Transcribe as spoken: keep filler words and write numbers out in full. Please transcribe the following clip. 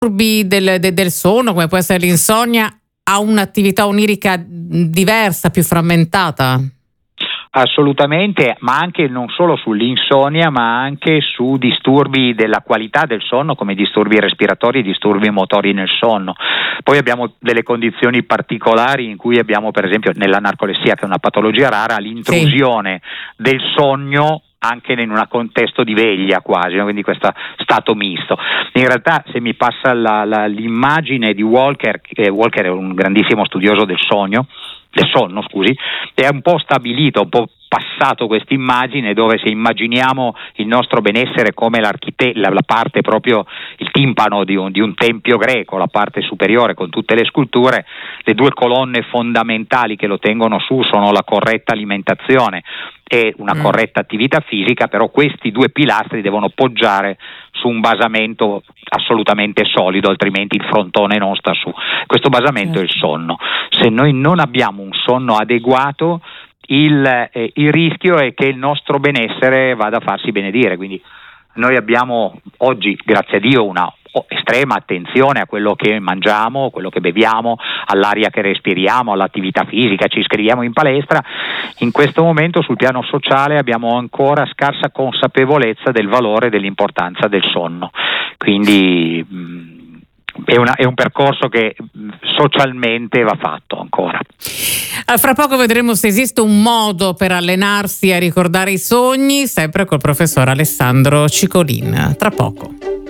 disturbi del, de, del sonno, come può essere l'insonnia, ha un'attività onirica diversa, più frammentata? Assolutamente, ma anche non solo sull'insonnia, ma anche su disturbi della qualità del sonno, come disturbi respiratori e disturbi motori nel sonno. Poi abbiamo delle condizioni particolari in cui abbiamo, per esempio, nella narcolessia, che è una patologia rara, l'intrusione sì. del sogno anche in un contesto di veglia quasi, no? Quindi questo stato misto. In realtà, se mi passa la, la, l'immagine di Walker, eh, Walker è un grandissimo studioso del sogno, del sonno, scusi, è un po' stabilito, un po' passato questa immagine dove, se immaginiamo il nostro benessere come l'archite- la, la parte proprio, il timpano di un, di un tempio greco, la parte superiore con tutte le sculture, le due colonne fondamentali che lo tengono su sono la corretta alimentazione e una mm. corretta attività fisica, però questi due pilastri devono poggiare su un basamento assolutamente solido, altrimenti il frontone non sta su. Questo basamento certo. è il sonno. Se noi non abbiamo un sonno adeguato, il, eh, il rischio è che il nostro benessere vada a farsi benedire. Quindi noi abbiamo oggi, grazie a Dio, una estrema attenzione a quello che mangiamo, quello che beviamo, all'aria che respiriamo, all'attività fisica, ci iscriviamo in palestra. In questo momento sul piano sociale abbiamo ancora scarsa consapevolezza del valore e dell'importanza del sonno, quindi mh, è, una, è un percorso che socialmente va fatto ancora. Fra poco vedremo se esiste un modo per allenarsi a ricordare i sogni, sempre col professor Alessandro Cicolin. Tra poco.